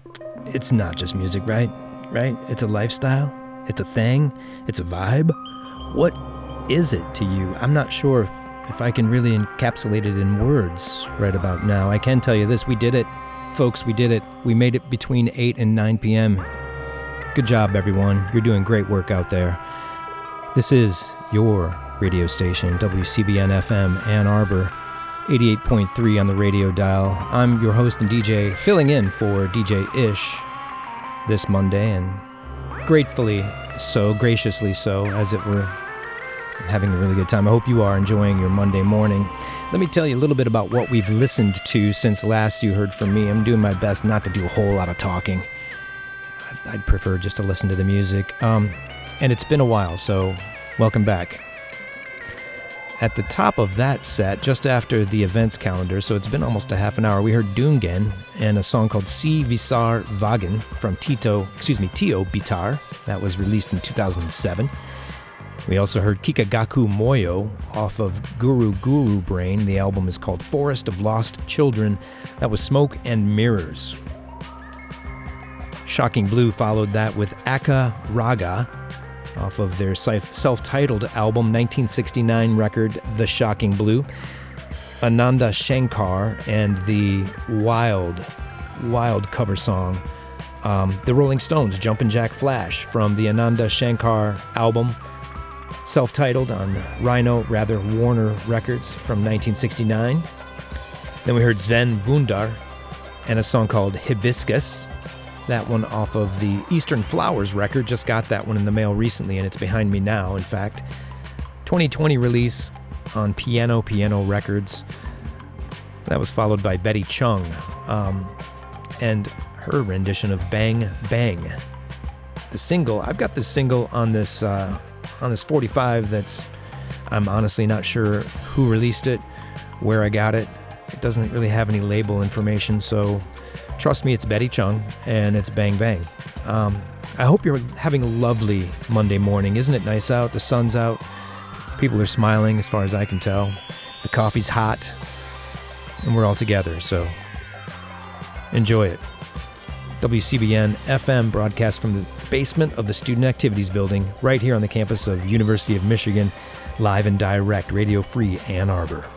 It's not just music, right? Right? It's a lifestyle. It's a thing. It's a vibe. What is it to you? I'm not sure if I can really encapsulate it in words right about now. I can tell you this. We did it. Folks, we did it. We made it between 8 and 9 p.m. Good job, everyone. You're doing great work out there. This is your radio station, WCBN-FM Ann Arbor, 88.3 on the radio dial. I'm your host and DJ, filling in for DJ Ish this Monday, and gratefully so, graciously so, as it were. I'm having a really good time. I hope you are enjoying your Monday morning. Let me tell you a little bit about what we've listened to since last you heard from me. I'm doing my best not to do a whole lot of talking. I'd prefer just to listen to the music. And it's been a while, so welcome back. At the top of that set, just after the events calendar, so it's been almost a half an hour, we heard Dungen and a song called Si Visar Vagen from Tio Bitar. That was released in 2007. We also heard Kikagaku Moyo off of Guru Guru Brain. The album is called Forest of Lost Children. That was Smoke and Mirrors. Shocking Blue followed that with Aka Raga off of their self-titled album, 1969 record, The Shocking Blue. Ananda Shankar and the wild cover song, The Rolling Stones' Jumpin' Jack Flash from the Ananda Shankar album, self-titled on Warner Records from 1969. Then we heard Sven Bundar and a song called Hibiscus. That one off of the Eastern Flowers record. Just got that one in the mail recently, and it's behind me now, in fact. 2020 release on Piano Records. That was followed by Betty Chung and her rendition of Bang Bang. The single, I've got this single on this 45 that's, I'm honestly not sure who released it, where I got it. It doesn't really have any label information, so trust me, it's Betty Chung, and it's Bang Bang. I hope you're having a lovely Monday morning. Isn't it nice out? The sun's out. People are smiling, as far as I can tell. The coffee's hot, and we're all together, so enjoy it. WCBN FM broadcast from the basement of the Student Activities Building, right here on the campus of University of Michigan, live and direct, Radio Free Ann Arbor.